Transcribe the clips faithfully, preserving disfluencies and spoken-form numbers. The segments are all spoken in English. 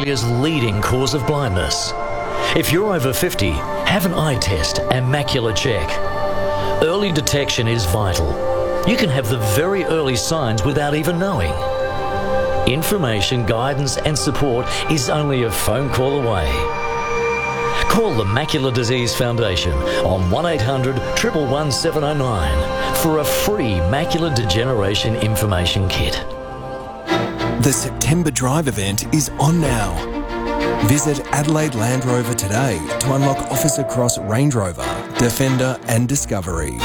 Australia's leading cause of blindness. If you're over fifty, have an eye test and macular check. Early detection is vital. You can have the very early signs without even knowing. Information, guidance and support is only a phone call away. Call the Macular Disease Foundation on one eight hundred, one one one, seven oh nine for a free macular degeneration information kit. The September Drive event is on now. Visit Adelaide Land Rover today to unlock offers across Range Rover, Defender and Discovery.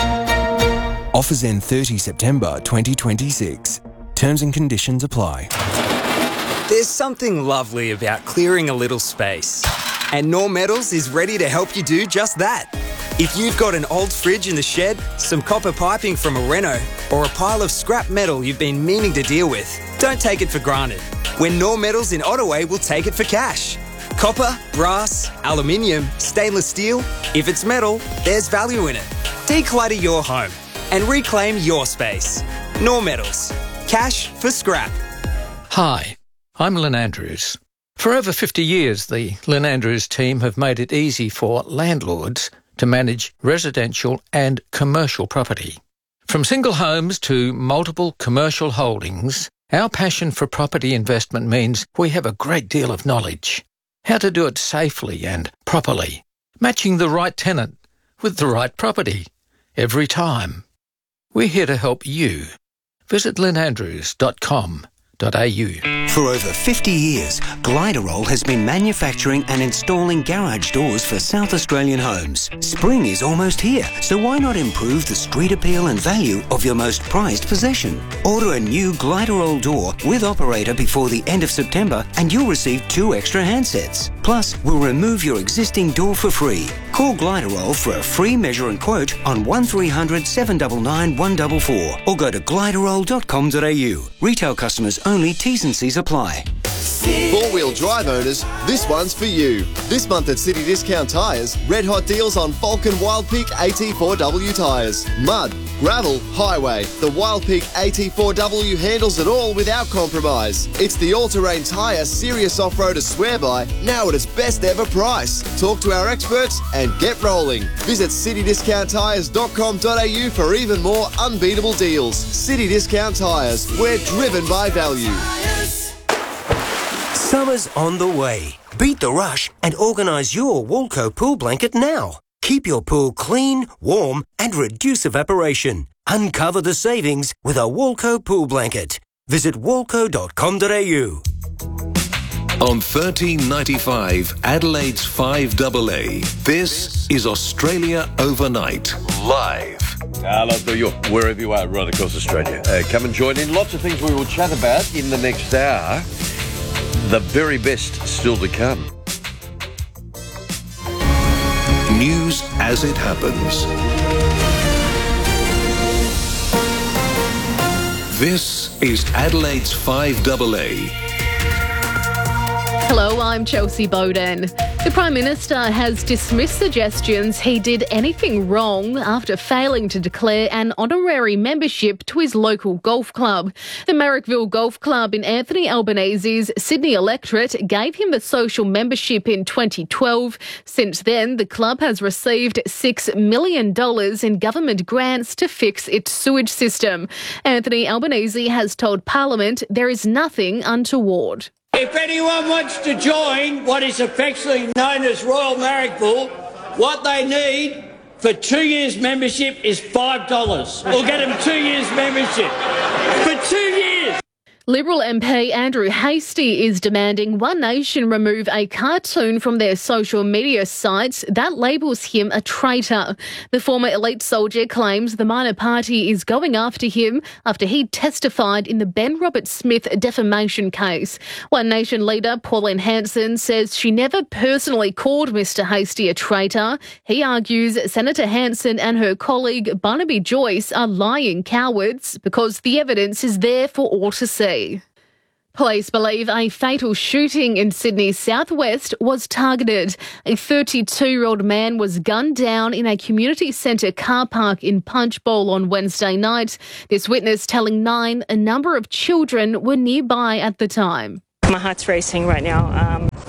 Offers end thirtieth of September twenty twenty-six. Terms and conditions apply. There's something lovely about clearing a little space. And Norm Metals is ready to help you do just that. If you've got an old fridge in the shed, some copper piping from a reno, or a pile of scrap metal you've been meaning to deal with, don't take it for granted. When Norm Metals in Ottaway will take it for cash. Copper, brass, aluminium, stainless steel. If it's metal, there's value in it. Declutter your home and reclaim your space. Norm Metals. Cash for scrap. Hi, I'm Lynn Andrews. For over fifty years, the Lynn Andrews team have made it easy for landlords to manage residential and commercial property. From single homes to multiple commercial holdings, our passion for property investment means we have a great deal of knowledge. How to do it safely and properly, matching the right tenant with the right property every time. We're here to help you. Visit lynn andrews dot com dot a u. For over fifty years, Gliderol has been manufacturing and installing garage doors for South Australian homes. Spring is almost here, so why not improve the street appeal and value of your most prized possession? Order a new Gliderol door with operator before the end of September and you'll receive two extra handsets. Plus, we'll remove your existing door for free. Call Gliderol for a free measure and quote on one three hundred, seven nine nine, one four four or go to gliderol dot com dot a u. Retail customers only, T's and C's apply. Four-wheel drive owners, this one's for you. This month at City Discount Tyres, red hot deals on Falcon Wild Peak A T four W tyres. Mud, gravel, highway. The Wild Peak A T four W handles it all without compromise. It's the all-terrain tyre serious off-roader swear by, now at its best ever price. Talk to our experts and get rolling. Visit city discount tyres dot com dot a u for even more unbeatable deals. City Discount Tyres, we're driven by value. Summer's on the way. Beat the rush and organise your Walco pool blanket now. Keep your pool clean, warm and reduce evaporation. Uncover the savings with a Walco pool blanket. Visit walco dot com dot a u. On thirteen ninety-five, Adelaide's five A A, this is Australia Overnight, live. Hello to you, wherever you are, right across Australia. Uh, come and join in. Lots of things we will chat about in the next hour. The very best still to come. News as it happens. This is Adelaide's five A A. Hello, I'm Chelsea Bowden. The Prime Minister has dismissed suggestions he did anything wrong after failing to declare an honorary membership to his local golf club. The Marrickville Golf Club in Anthony Albanese's Sydney electorate gave him the social membership in twenty twelve. Since then, the club has received six million dollars in government grants to fix its sewage system. Anthony Albanese has told Parliament there is nothing untoward. If anyone wants to join what is affectionately known as Royal Marrickville, what they need for two years membership is five dollars. We'll get them two years membership. For two years! Liberal M P Andrew Hastie is demanding One Nation remove a cartoon from their social media sites that labels him a traitor. The former elite soldier claims the minor party is going after him after he testified in the Ben Roberts-Smith defamation case. One Nation leader Pauline Hanson says she never personally called Mr Hastie a traitor. He argues Senator Hanson and her colleague Barnaby Joyce are lying cowards because the evidence is there for all to see. Police believe a fatal shooting in Sydney's southwest was targeted. A thirty-two-year-old man was gunned down in a community centre car park in Punchbowl on Wednesday night. This witness telling Nine a number of children were nearby at the time. My heart's racing right now. Um,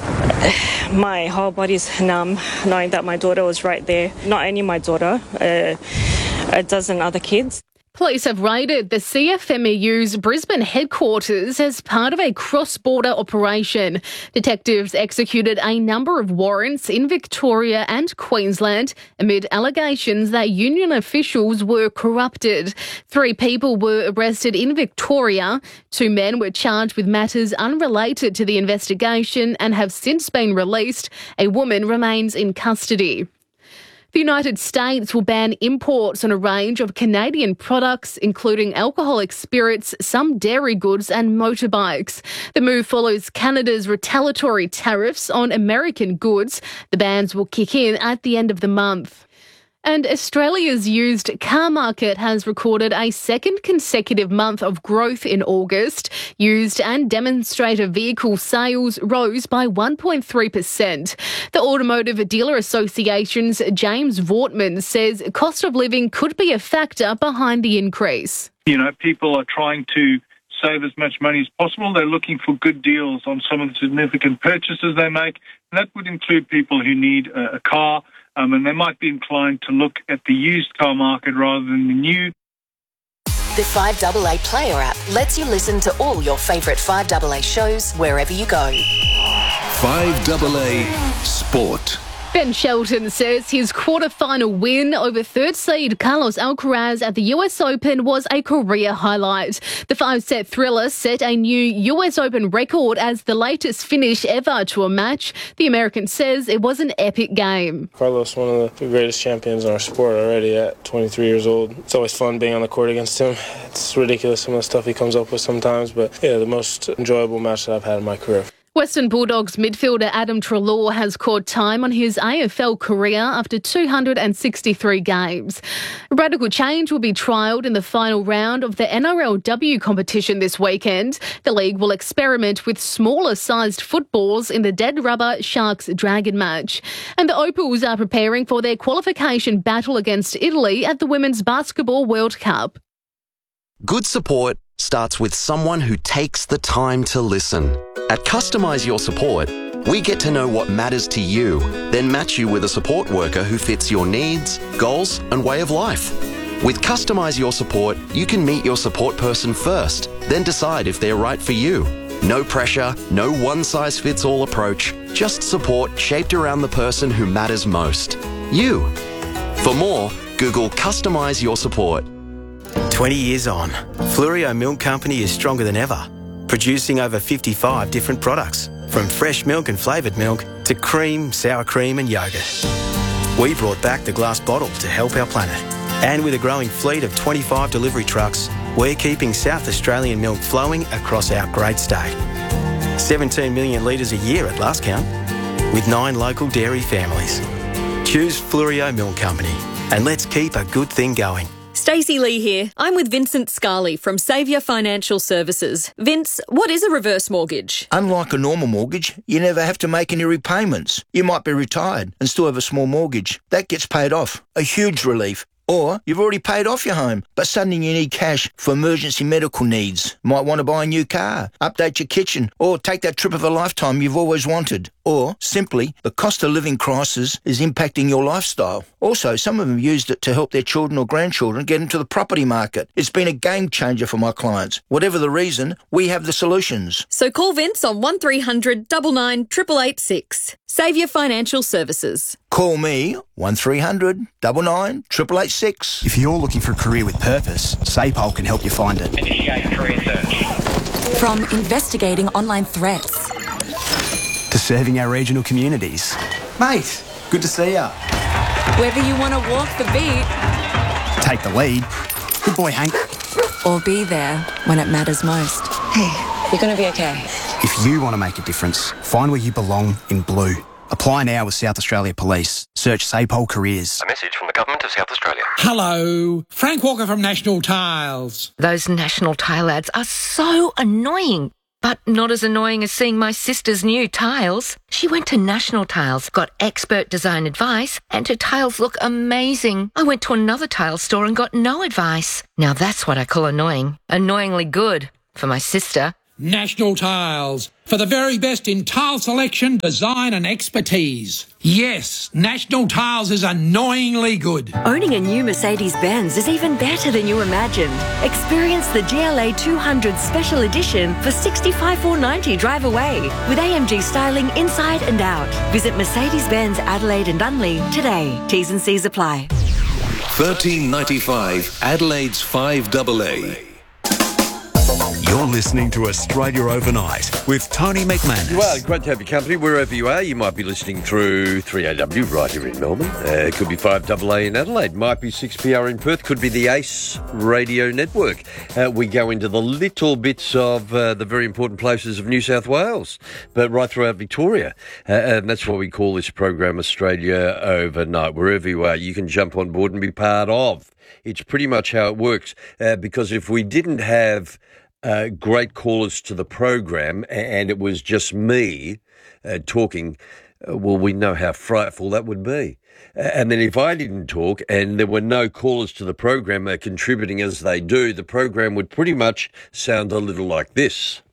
My whole body's numb, knowing that my daughter was right there. Not only my daughter, uh, a dozen other kids. Police have raided the C F M E U's Brisbane headquarters as part of a cross-border operation. Detectives executed a number of warrants in Victoria and Queensland amid allegations that union officials were corrupted. Three people were arrested in Victoria. Two men were charged with matters unrelated to the investigation and have since been released. A woman remains in custody. The United States will ban imports on a range of Canadian products, including alcoholic spirits, some dairy goods and motorbikes. The move follows Canada's retaliatory tariffs on American goods. The bans will kick in at the end of the month. And Australia's used car market has recorded a second consecutive month of growth in August. Used and demonstrator vehicle sales rose by one point three percent. The Automotive Dealer Association's James Vortman says cost of living could be a factor behind the increase. You know, people are trying to save as much money as possible. They're looking for good deals on some of the significant purchases they make. And that would include people who need a, a car. Um, and they might be inclined to look at the used car market rather than the new. The five A A Player app lets you listen to all your favourite five A A shows wherever you go. five A A Sport. Ben Shelton says his quarter-final win over third seed Carlos Alcaraz at the U S Open was a career highlight. The five-set thriller set a new U S Open record as the latest finish ever to a match. The American says it was an epic game. Carlos, one of the greatest champions in our sport already at twenty-three years old. It's always fun being on the court against him. It's ridiculous some of the stuff he comes up with sometimes, but yeah, the most enjoyable match that I've had in my career. Western Bulldogs midfielder Adam Treloar has caught time on his A F L career after two hundred sixty-three games. Radical change will be trialled in the final round of the N R L W competition this weekend. The league will experiment with smaller-sized footballs in the Dead Rubber Sharks-Dragon match. And the Opals are preparing for their qualification battle against Italy at the Women's Basketball World Cup. Good support starts with someone who takes the time to listen. At Customise Your Support, we get to know what matters to you, then match you with a support worker who fits your needs, goals, and way of life. With Customise Your Support, you can meet your support person first, then decide if they're right for you. No pressure, no one-size-fits-all approach, just support shaped around the person who matters most. You. For more, Google Customise Your Support. twenty years on, Flurio Milk Company is stronger than ever, producing over fifty-five different products, from fresh milk and flavoured milk to cream, sour cream and yoghurt. We brought back the glass bottle to help our planet. And with a growing fleet of twenty-five delivery trucks, we're keeping South Australian milk flowing across our great state. seventeen million litres a year at last count, with nine local dairy families. Choose Flurio Milk Company, and let's keep a good thing going. Stacey Lee here. I'm with Vincent Scarley from Saviour Financial Services. Vince, what is a reverse mortgage? Unlike a normal mortgage, you never have to make any repayments. You might be retired and still have a small mortgage. That gets paid off. A huge relief. Or you've already paid off your home, but suddenly you need cash for emergency medical needs. Might want to buy a new car, update your kitchen, or take that trip of a lifetime you've always wanted. Or, simply, the cost of living crisis is impacting your lifestyle. Also, some of them used it to help their children or grandchildren get into the property market. It's been a game changer for my clients. Whatever the reason, we have the solutions. So call Vince on one three hundred nine nine eight eight six. Saviour Financial Services. Call me, one three hundred nine nine eight eight six. If you're looking for a career with purpose, SAPOL can help you find it. Initiate career search. From investigating online threats to serving our regional communities. Mate, good to see ya. Whether you want to walk the beat, take the lead. Good boy, Hank. Or be there when it matters most. Hey, you're going to be okay. If you want to make a difference, find where you belong in blue. Apply now with South Australia Police. Search SAPOL Careers. A message from the Government of South Australia. Hello, Frank Walker from National Tiles. Those National Tile ads are so annoying. But not as annoying as seeing my sister's new tiles. She went to National Tiles, got expert design advice, and her tiles look amazing. I went to another tile store and got no advice. Now that's what I call annoying. Annoyingly good for my sister. National Tiles, for the very best in tile selection, design and expertise. Yes, National Tiles is annoyingly good. Owning a new Mercedes-Benz is even better than you imagined. Experience the G L A two hundred Special Edition for sixty-five thousand four hundred ninety dollars drive away with A M G styling inside and out. Visit Mercedes-Benz Adelaide and Dunley today. T's and C's apply. thirteen ninety-five Adelaide's five double A. You're listening to Australia Overnight with Tony McManus. Well, great to have your company wherever you are. You might be listening through three A W right here in Melbourne. Uh, it could be five double A in Adelaide. Might be six P R in Perth. Could be the ACE Radio Network. Uh, we go into the little bits of uh, the very important places of New South Wales, but right throughout Victoria. Uh, and that's what we call this program, Australia Overnight. Wherever you are, you can jump on board and be part of. It's pretty much how it works. Uh, because if we didn't have Uh, great callers to the program, and it was just me uh, talking, uh, well, we know how frightful that would be. Uh, and then if I didn't talk and there were no callers to the program uh, contributing as they do, the program would pretty much sound a little like this.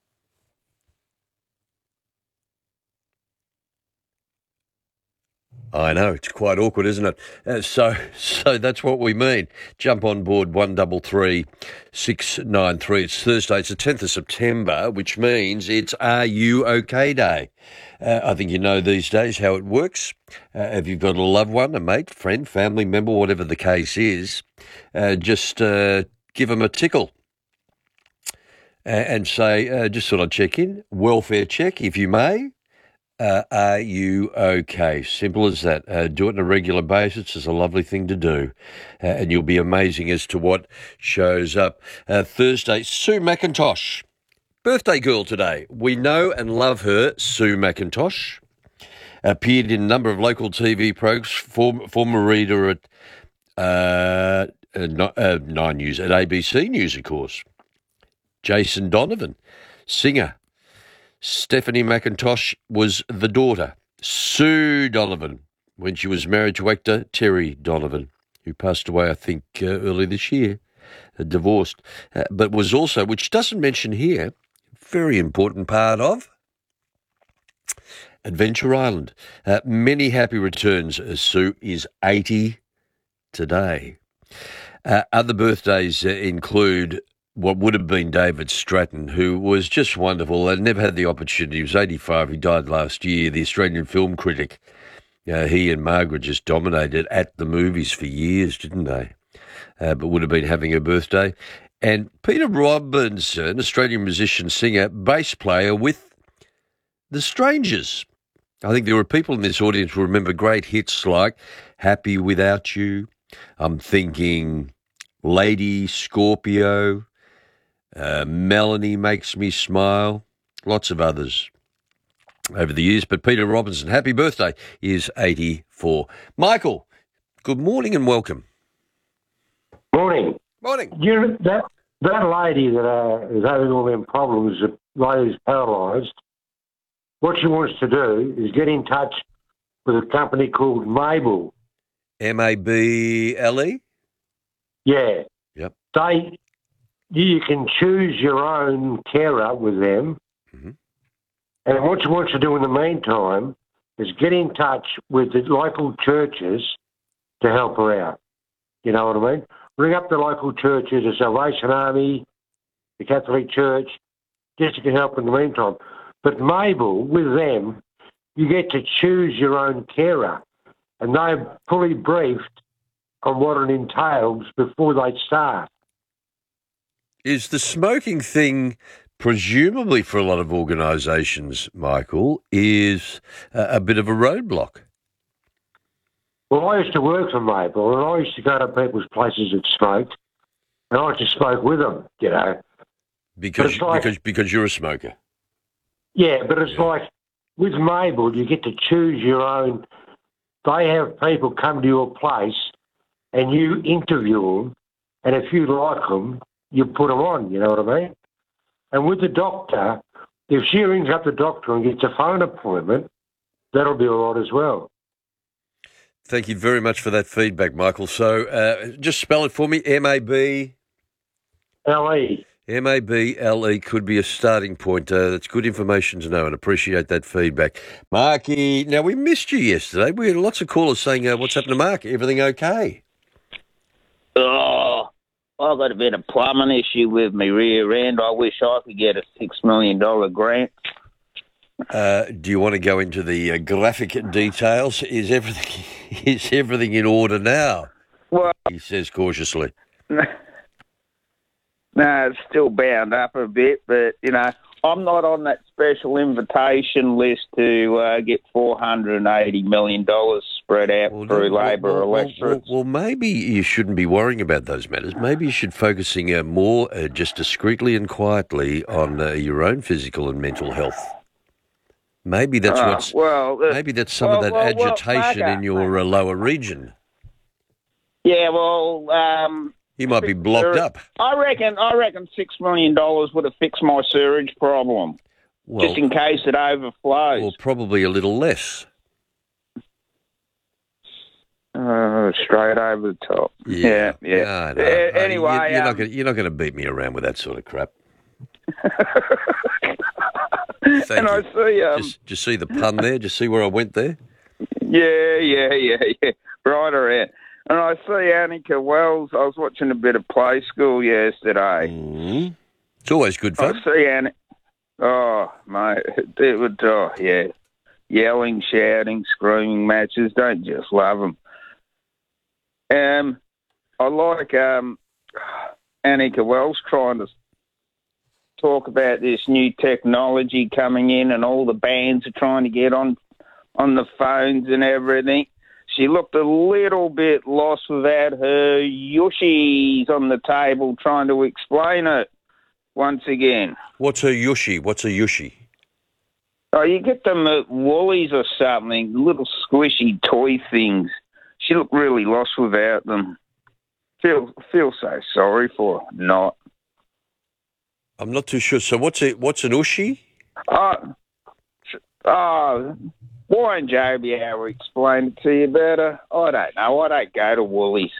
I know, it's quite awkward, isn't it? Uh, so so that's what we mean. Jump on board one double three six nine three. It's Thursday, it's the tenth of September, which means it's Are You OK Day. Uh, I think you know these days how it works. Uh, if you've got a loved one, a mate, friend, family member, whatever the case is, uh, just uh, give them a tickle. Uh, and say, uh, just sort of check in, welfare check, if you may. Uh, are you okay? Simple as that. Uh, do it on a regular basis. It's a lovely thing to do. Uh, and you'll be amazing as to what shows up. Uh, Thursday, Sue McIntosh. Birthday girl today. We know and love her, Sue McIntosh. Appeared in a number of local T V programs, form, former reader at uh, uh, uh, Nine News, at A B C News, of course. Jason Donovan, singer. Stephanie McIntosh was the daughter, Sue Donovan, when she was married to actor Terry Donovan, who passed away, I think, uh, early this year, uh, divorced, uh, but was also, which doesn't mention here, very important part of Adventure Island. Uh, many happy returns. Uh, Sue is eighty today. Uh, other birthdays uh, include what would have been David Stratton, who was just wonderful and never had the opportunity. He was eighty-five. He died last year, the Australian film critic. Uh, he and Margaret just dominated at the movies for years, didn't they? Uh, but would have been having a birthday. And Peter Robinson, Australian musician, singer, bass player with The Strangers. I think there were people in this audience who remember great hits like Happy Without You. I'm thinking Lady Scorpio. Uh, Melanie Makes Me Smile, lots of others over the years. But Peter Robinson, happy birthday, is eighty-four. Michael, good morning and welcome. Morning. Morning. You know, that, that lady that uh, is having all them problems, the lady's paralysed, what she wants to do is get in touch with a company called Mabel. M A B L E? Yeah. Yep. They... You can choose your own carer with them. Mm-hmm. And what you want to do in the meantime is get in touch with the local churches to help her out. You know what I mean? Ring up the local churches, the Salvation Army, the Catholic Church, just to get help in the meantime. But Mabel, with them, you get to choose your own carer. And they're fully briefed on what it entails before they start. Is the smoking thing, presumably for a lot of organisations, Michael, is a, a bit of a roadblock? Well, I used to work for Mabel, and I used to go to people's places that smoked, and I used to smoke with them, you know. Because like, because because you're a smoker. Yeah, but it's yeah. like with Mabel, you get to choose your own. They have people come to your place, and you interview them, and if you like them, you put them on, you know what I mean? And with the doctor, if she rings up the doctor and gets a phone appointment, that'll be all right as well. Thank you very much for that feedback, Michael. So uh, just spell it for me, M A B... L E. M A B L E could be a starting point. Uh, that's good information to know and appreciate that feedback. Marky, now we missed you yesterday. We had lots of callers saying, uh, what's happened to Mark? Everything okay? Oh, I've got a bit of plumbing issue with my rear end. I wish I could get a six million dollars grant. Uh, do you want to go into the uh, graphic details? Is everything is everything in order now? Well, he says cautiously. No, it's still bound up a bit, but, you know, I'm not on that special invitation list to uh, get four hundred eighty million dollars spread out well, through well, Labor well, electorates. Well, well, maybe you shouldn't be worrying about those matters. Maybe you should focusing uh, more uh, just discreetly and quietly on uh, your own physical and mental health. Maybe that's uh, what's. Well, uh, maybe that's some well, of that well, agitation well, in your uh, lower region. Yeah, well, um, you might be blocked uh, up. I reckon. I reckon six million dollars would have fixed my sewage problem, well, just in case it overflows. Or probably a little less. Uh, straight over the top. Yeah, yeah. yeah. No, no, uh, no, anyway, you, you're um, not going. You're not going to beat me around with that sort of crap. Thank and you. I see. Um, just, just see the pun there. Just see where I went there. Yeah, yeah, yeah, yeah. Right around. And I see Annika Wells. I was watching a bit of Play School yesterday. Mm-hmm. It's always good fun. I see Annika. Oh, mate, it would. Oh, yeah, yelling, shouting, screaming matches. Don't just love them. Um, I like um, Annika Wells trying to talk about this new technology coming in, and all the bands are trying to get on on the phones and everything. She looked a little bit lost without her yushis on the table trying to explain it once again. What's a yushi? What's a yushi? Oh, you get them at Woolies or something, little squishy toy things. She looked really lost without them. Feel feel so sorry for her. Not. I'm not too sure. So what's it? What's an ushi? Uh, uh, why don't Joe be able to explain it to you better? I don't know. I don't go to Woolies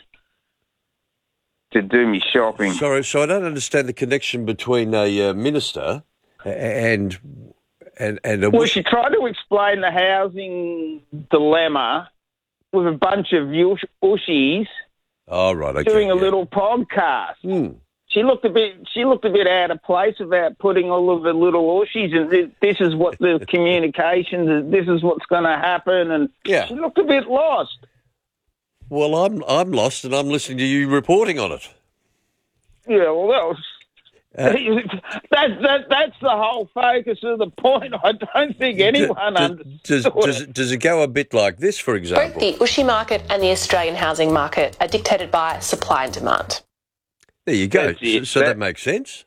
to do me shopping. Sorry, so I don't understand the connection between a uh, minister and and and a. Well, she tried to explain the housing dilemma with a bunch of yush- ushies. Oh, right, okay. Doing a yeah. little podcast. Hmm. She looked a bit. She looked a bit out of place about putting all of the little ushies, and this, this is what the communications. This is what's going to happen, and yeah. she looked a bit lost. Well, I'm I'm lost, and I'm listening to you reporting on it. Yeah, well, that was. Uh, that, that, that's the whole focus of the point. I don't think anyone does, understood does, does, it, does it go a bit like this, for example? Both the Ushi market and the Australian housing market are dictated by supply and demand. There you go. So, so that, that makes sense.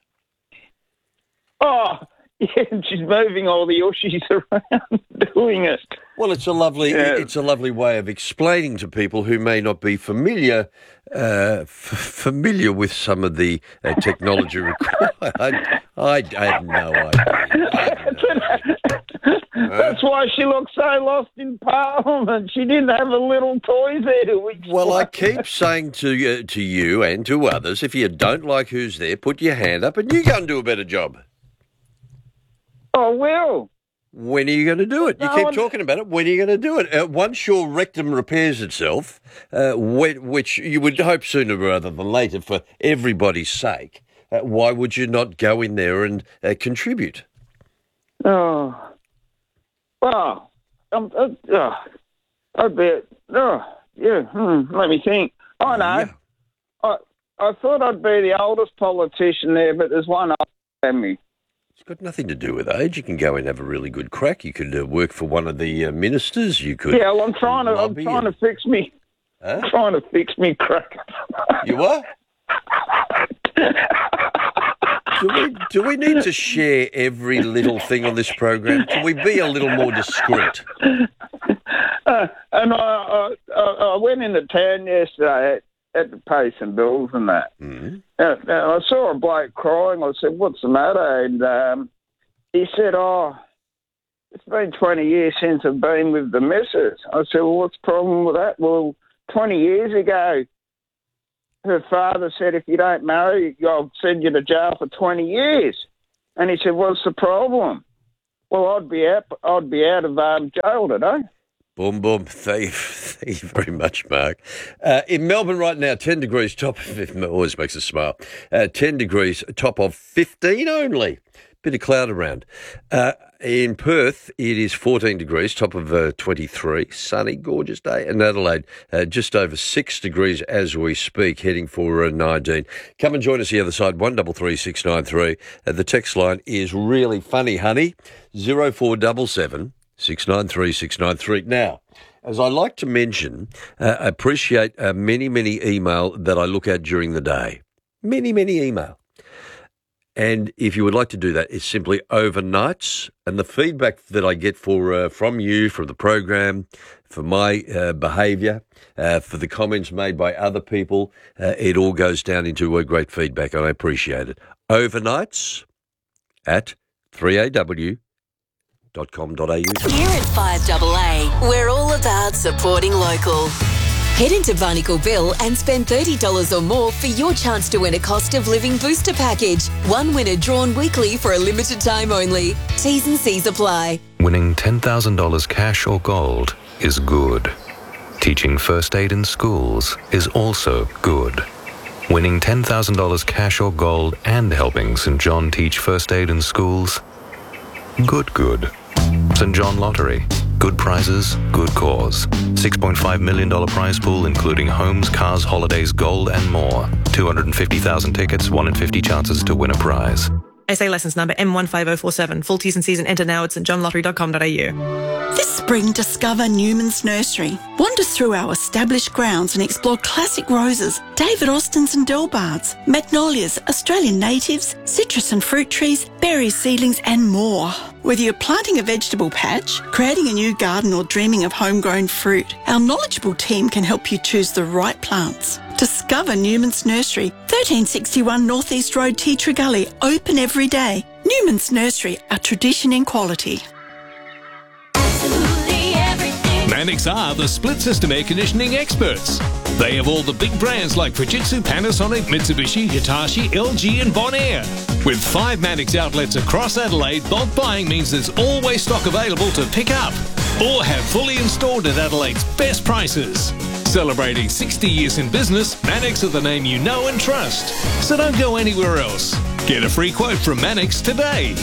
Oh, yeah, she's moving all the Ushis around doing it. Well, it's a lovely, yeah. it's a lovely way of explaining to people who may not be familiar, uh, f- familiar with some of the uh, technology required. I, I, I have no idea. I have no idea. That's why she looked so lost in Parliament. She didn't have a little toy there to explain. Well, I keep saying to uh, to you and to others, if you don't like who's there, put your hand up and you go and do a better job. I will. When are you going to do it? You no, keep I'm... talking about it. When are you going to do it? Uh, once your rectum repairs itself, uh, when, which you would hope sooner rather than later for everybody's sake, uh, why would you not go in there and uh, contribute? Oh, well, um, uh, uh, I'd be, oh, yeah, hmm, let me think. I know. Yeah. I, I thought I'd be the oldest politician there, but there's one older than me. It's got nothing to do with age. You can go and have a really good crack. You could uh, work for one of the uh, ministers. You could. Yeah, well, I'm trying to. I'm trying and... to fix me. Huh? I'm trying to fix me crack. You what? do we do we need to share every little thing on this program? Can we be a little more discreet? Uh, and I, I I went into town yesterday. Had to pay some bills and that. Mm-hmm. Uh, I saw a bloke crying. I said, "What's the matter?" And um, he said, "Oh, it's been twenty years since I've been with the missus." I said, "Well, what's the problem with that?" Well, twenty years ago, her father said, if you don't marry, I'll send you to jail for twenty years. And he said, what's the problem? Well, I'd be out, I'd be out of um, jail today. Boom, boom. Thank you, thank you very much, Mark. Uh, in Melbourne right now, ten degrees, top of, it always makes us smile, uh, ten degrees, top of fifteen only. Bit of cloud around. Uh, in Perth, it is fourteen degrees, top of uh, twenty-three. Sunny, gorgeous day. And Adelaide, uh, just over six degrees as we speak, heading for uh, nineteen. Come and join us the other side, one double three six nine three. Uh, the text line is really funny, honey, zero four seven seven. six nine three six nine three. Now, as I like to mention, uh, appreciate uh, many, many email that I look at during the day. Many, many email. And if you would like to do that, it's simply overnights. And the feedback that I get for uh, from you, from the program, for my uh, behaviour, uh, for the comments made by other people, uh, it all goes down into a great feedback, and I appreciate it. Overnights at three A W dot com dot A U. Here at five A A, we're all about supporting local. Head into Barnacle Bill and spend thirty dollars or more for your chance to win a cost of living booster package. One winner drawn weekly for a limited time only. T's and C's apply. Winning ten thousand dollars cash or gold is good. Teaching first aid in schools is also good. Winning ten thousand dollars cash or gold and helping St John teach first aid in schools, good, good. St John Lottery. Good prizes, good cause. six point five million dollars prize pool, including homes, cars, holidays, gold and more. two hundred fifty thousand tickets, one in fifty chances to win a prize. S A licence number M one five oh four seven. Full T's and C's and enter now at st john lottery dot com dot a u. This spring, discover Newman's Nursery. Wander through our established grounds and explore classic roses, David Austins and Delbards, magnolias, Australian natives, citrus and fruit trees, berries, seedlings and more. Whether you're planting a vegetable patch, creating a new garden or dreaming of homegrown fruit, our knowledgeable team can help you choose the right plants. Discover Newman's Nursery, thirteen sixty-one North East Road, Tea Tree Gully, open every day. Newman's Nursery, a tradition in quality. Mannix are the split system air conditioning experts. They have all the big brands like Fujitsu, Panasonic, Mitsubishi, Hitachi, L G and Bonaire. With five Mannix outlets across Adelaide, bulk buying means there's always stock available to pick up or have fully installed at Adelaide's best prices. Celebrating sixty years in business, Mannix are the name you know and trust. So don't go anywhere else. Get a free quote from Mannix today.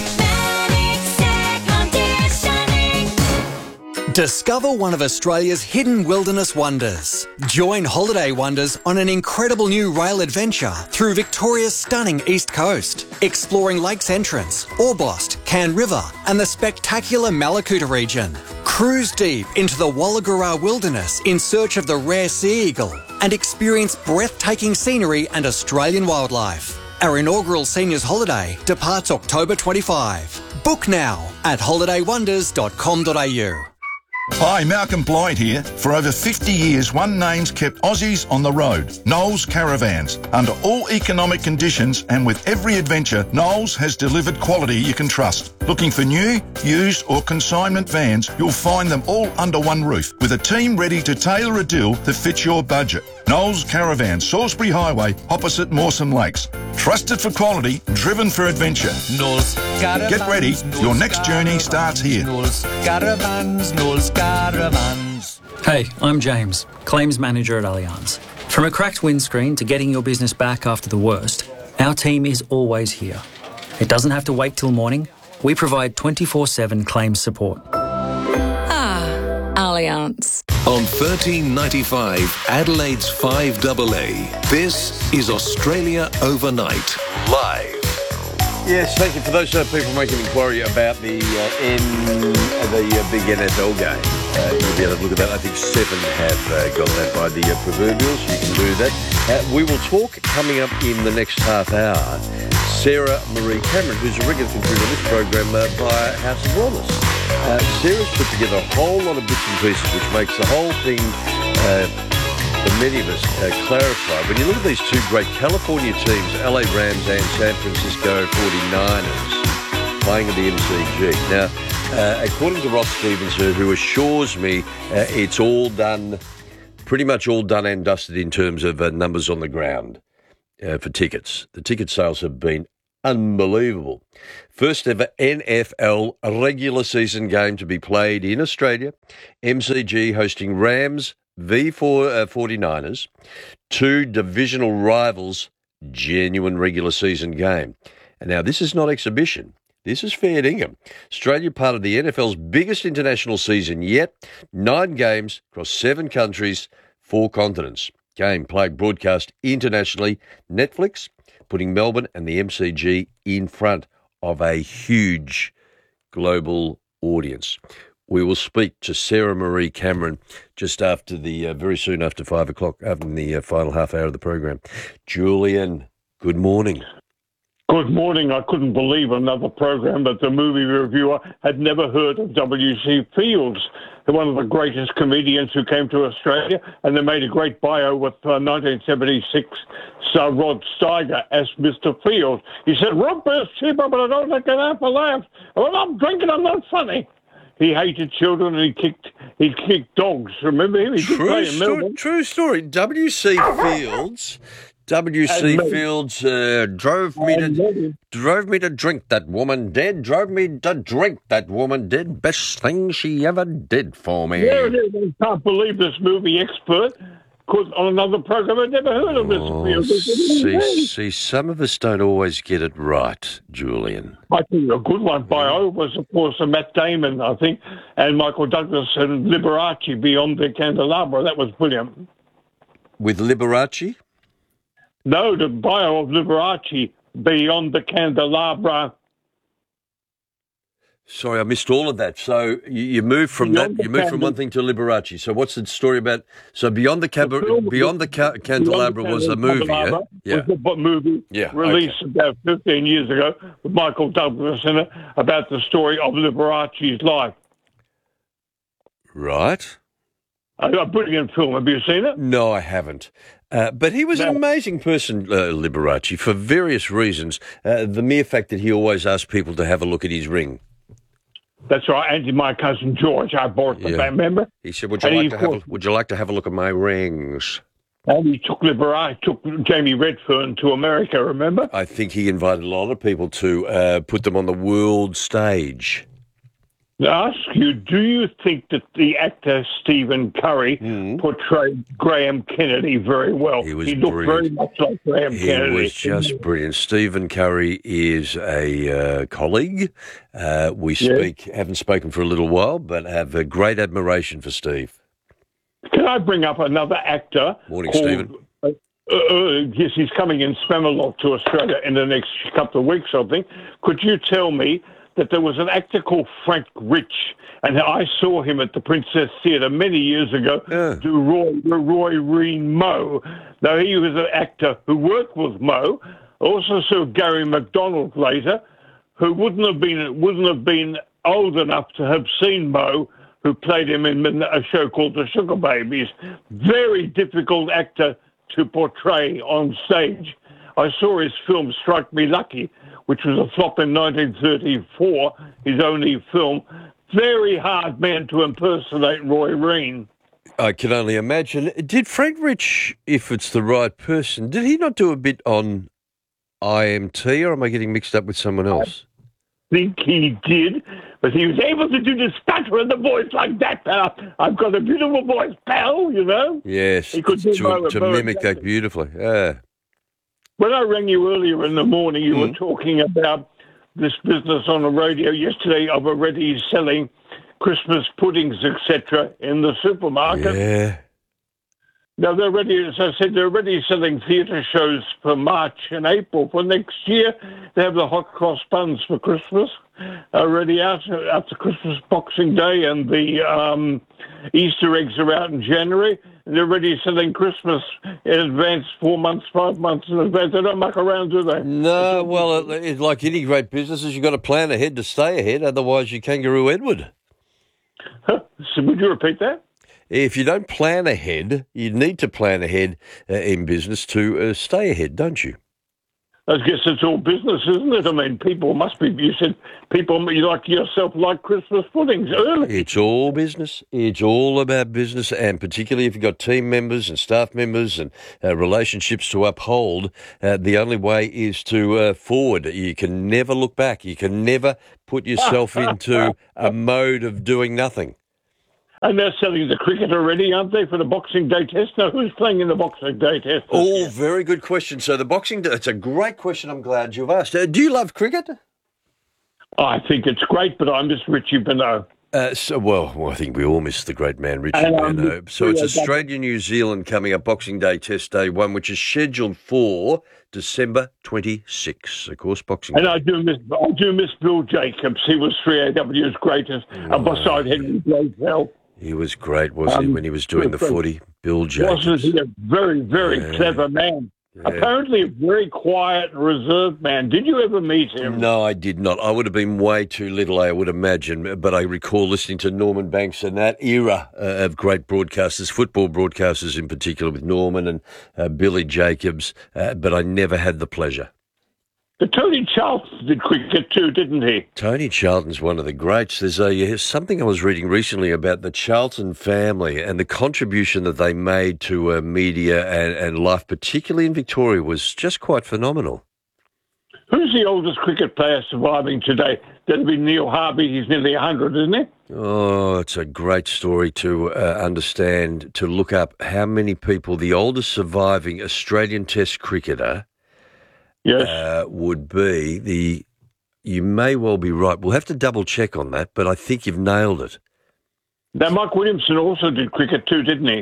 Discover one of Australia's hidden wilderness wonders. Join Holiday Wonders on an incredible new rail adventure through Victoria's stunning east coast, exploring Lakes Entrance, Orbost, Can River and the spectacular Malakuta region. Cruise deep into the Walagura wilderness in search of the rare sea eagle and experience breathtaking scenery and Australian wildlife. Our inaugural seniors holiday departs October twenty-fifth. Book now at holiday wonders dot com dot a u. Hi, Malcolm Blight here. For over fifty years, one name's kept Aussies on the road. Knowles Caravans. Under all economic conditions and with every adventure, Knowles has delivered quality you can trust. Looking for new, used or consignment vans, you'll find them all under one roof with a team ready to tailor a deal that fits your budget. Knowles Caravan, Salisbury Highway, opposite Mawson Lakes. Trusted for quality, driven for adventure. Knowles Caravans. Get ready, your next journey starts here. Knowles Caravans, Knowles Caravans. Hey, I'm James, Claims Manager at Allianz. From a cracked windscreen to getting your business back after the worst, our team is always here. It doesn't have to wait till morning. We provide twenty-four seven claims support. Ah, Allianz. On thirteen ninety-five, Adelaide's five A A, this is Australia Overnight, live. Yes, thank you for those uh, people making inquiry about the uh, N, uh, the uh, big N F L game. Uh, you'll be able to look at that. I think seven have uh, got that by the uh, proverbials. You can do that. Uh, we will talk coming up in the next half hour. Sarah Marie Cameron, who's a regular contributor on this program uh, via House of Wellness. Uh, Sarah's put together a whole lot of bits and pieces which makes the whole thing, uh, for many of us, uh, clarify. When you look at these two great California teams, L A Rams and San Francisco forty-niners, playing at the M C G. Now, uh, according to Ross Stevenson, who assures me uh, it's all done pretty much all done and dusted in terms of uh, numbers on the ground uh, for tickets. The ticket sales have been unbelievable. First ever N F L regular season game to be played in Australia. M C G hosting Rams v four, uh, forty-niners. Two divisional rivals, genuine regular season game. And now this is not exhibition. This is fair dinkum. Australia part of the N F L's biggest international season yet. Nine games across seven countries, four continents. Game played broadcast internationally. Netflix putting Melbourne and the M C G in front of a huge global audience. We will speak to Sarah Marie Cameron just after the, uh, very soon after five o'clock, after the uh, final half hour of the program. Julian, good morning. Good morning. I couldn't believe another program that the movie reviewer had never heard of W C Fields, one of the greatest comedians who came to Australia, and they made a great bio with uh, nineteen seventy-six uh, Rod Steiger as Mister Fields. He said, "Rob is cheaper, but I don't like an half a laugh. When I'm drinking, I'm not funny." He hated children and he kicked he kicked dogs. Remember him? He did True, play in Melbourne. sto- true story. W C Fields... W C Fields uh, drove me to drove me to drink that woman did. Drove me to drink that woman did. Best thing she ever did for me. Yeah, I can't believe this movie expert could on another program. I'd never heard of Mister Oh, Fields. see, see, some of us don't always get it right, Julian. I think a good one bio was, of course, uh, Matt Damon, I think, and Michael Douglas and Liberace, Beyond the Candelabra. That was brilliant. With Liberace? No, the bio of Liberace, Beyond the Candelabra. Sorry, I missed all of that. So you, you moved from Beyond that. You the moved from one thing to Liberace. So what's the story about? So Beyond the Cab- Beyond the Ca- Candelabra was a movie. Yeah, yeah. Was a book Yeah, released about fifteen years ago with Michael Douglas in it about the story of Liberace's life. Right. A, a brilliant film. Have you seen it? No, I haven't. Uh, but he was an amazing person, uh, Liberace, for various reasons. Uh, the mere fact that he always asked people to have a look at his ring. That's right. And my cousin George, I bought the Yeah. band, remember? He said, "Would you And like he, to have? A, would you like to have a look at my rings?" And he took Liberace, took Jamie Redfern to America, remember? I think he invited a lot of people to uh, put them on the world stage. I ask you, do you think that the actor Stephen Curry portrayed Graham Kennedy very well? He was He looked brilliant. very much like Graham He Kennedy. was just brilliant. Stephen Curry is a uh, colleague. Uh, we Yeah. speak, haven't spoken for a little while, but have a great admiration for Steve. Can I bring up another actor? Morning, called, Stephen. Uh, uh, yes, he's coming in Spamalot to Australia in the next couple of weeks, I think. Could you tell me that there was an actor called Frank Rich, and I saw him at the Princess Theatre many years ago do Roy, Roy Reen Moe. Now, he was an actor who worked with Moe. Also saw Gary McDonald later, who wouldn't have been wouldn't have been old enough to have seen Moe, who played him in a show called The Sugar Babies. Very difficult actor to portray on stage. I saw his film Strike Me Lucky, which was a flop in nineteen thirty-four, his only film. Very hard man to impersonate Roy Reen. I can only imagine. Did Frank Rich, if it's the right person, did he not do a bit on I M T, or am I getting mixed up with someone else? I think he did, but he was able to do the stutter in the voice like that. Uh, I've got a beautiful voice, pal, you know? Yes, He could do to, Mo- to Mo mimic that beautifully. Yeah. When I rang you earlier in the morning, you Mm. were talking about this business on the radio yesterday of already selling Christmas puddings, et cetera, in the supermarket. Yeah. Now, they're ready, as I said, they're already selling theatre shows for March and April. For next year, they have the hot cross buns for Christmas already out after Christmas Boxing Day, and the um, Easter eggs are out in January. They're already selling Christmas in advance, four months, five months in advance. They don't muck around, do they? No, well, it, it, like any great businesses, you've got to plan ahead to stay ahead, otherwise you kangaroo Edward. Huh? So would you repeat that? If you don't plan ahead, you need to plan ahead uh, in business to uh, stay ahead, don't you? I guess it's all business, isn't it? I mean, people must be, you said people like yourself like Christmas puddings early. It's all business. It's all about business, and particularly if you've got team members and staff members and uh, relationships to uphold, uh, the only way is to uh, forward. You can never look back. You can never put yourself into a mode of doing nothing. And they're selling the cricket already, aren't they, for the Boxing Day test? Now, who's playing in the Boxing Day test? Oh, very good question. So the Boxing Day, it's a great question. I'm glad you've asked. Uh, do you love cricket? I think it's great, but I miss Richie Benaud. Uh, so, well, well, I think we all miss the great man, Richie And, um, Benaud. So it's yeah, Australia-New Zealand coming up, Boxing Day Test Day one, which is scheduled for December twenty-sixth. Of course, Boxing And Day. I do miss I do miss Bill Jacobs. He was three A W's greatest, Oh, uh, beside Henry Blazell. He was great, wasn't he, Um, when he was doing the but- footy? Bill Jacobs. Wasn't he a very, very Yeah. clever man? Yeah. Apparently a very quiet, reserved man. Did you ever meet him? No, I did not. I would have been way too little, I would imagine. But I recall listening to Norman Banks and that era uh, of great broadcasters, football broadcasters in particular, with Norman and uh, Billy Jacobs. Uh, but I never had the pleasure. But Tony Charlton did cricket too, didn't he? Tony Charlton's one of the greats. There's a something I was reading recently about the Charlton family and the contribution that they made to uh, media and, and life, particularly in Victoria, was just quite phenomenal. Who's the oldest cricket player surviving today? That'd be Neil Harvey. He's nearly one hundred, isn't he? Oh, it's a great story to uh, understand, to look up how many people, the oldest surviving Australian Test cricketer yes. uh, would be. The You may well be right. We'll have to double check on that, but I think you've nailed it. Now, Mike Williamson also did cricket too, didn't he?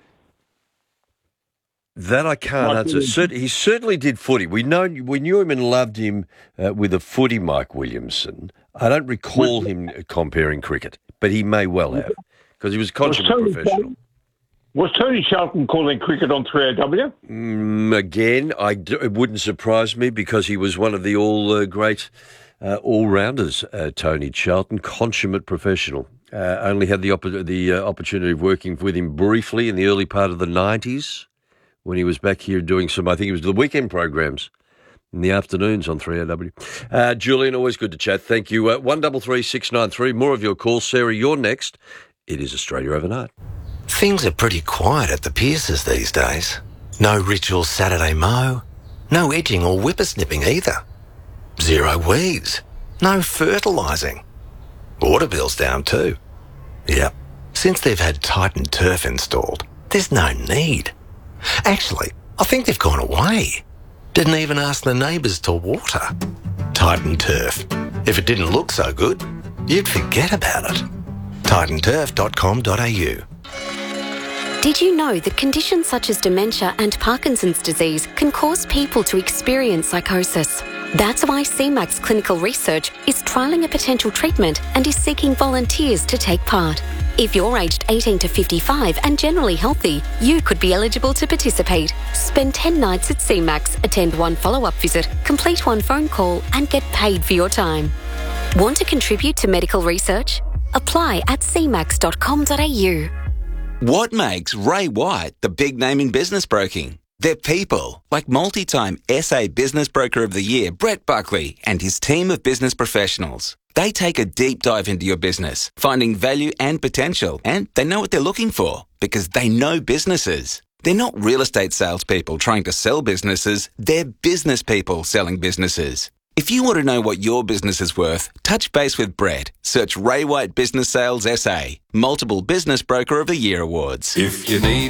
That I can't Mike answer. Cert- he certainly did footy. We know we knew him and loved him uh, with a footy, Mike Williamson. I don't recall him comparing cricket, but he may well have, because he was a consummate Tony professional. Charlton, was Tony Charlton calling cricket on three A W? Mm, again, I d- it wouldn't surprise me, because he was one of the all uh, great uh, all-rounders, uh, Tony Charlton, consummate professional. Uh, only had the, opp- the uh, opportunity of working with him briefly in the early part of the nineties, when he was back here doing some, I think it was the weekend programs in the afternoons on three A W. Uh, Julian, always good to chat. Thank you. Uh, one double three six nine three. More of your calls. Sarah, you're next. It is Australia Overnight. Things are pretty quiet at the Pierces these days. No ritual Saturday mow, no edging or whippersnipping either. Zero weeds, no fertilising. Water bill's down too. Yep, since they've had Titan Turf installed, there's no need. Actually, I think they've gone away. Didn't even ask the neighbours to water. Titan Turf. If it didn't look so good, you'd forget about it. titan turf dot com dot a u. Did you know that conditions such as dementia and Parkinson's disease can cause people to experience psychosis? That's why C MAX Clinical Research is trialling a potential treatment and is seeking volunteers to take part. If you're aged eighteen to fifty-five and generally healthy, you could be eligible to participate. Spend ten nights at C MAX, attend one follow-up visit, complete one phone call and get paid for your time. Want to contribute to medical research? Apply at c max dot com dot a u. What makes Ray White the big name in business broking? They're people, like multi-time S A Business Broker of the Year, Brett Buckley, and his team of business professionals. They take a deep dive into your business, finding value and potential, and they know what they're looking for because they know businesses. They're not real estate salespeople trying to sell businesses, they're business people selling businesses. If you want to know what your business is worth, touch base with Brett. Search Ray White Business Sales S A, multiple Business Broker of the Year awards. If you need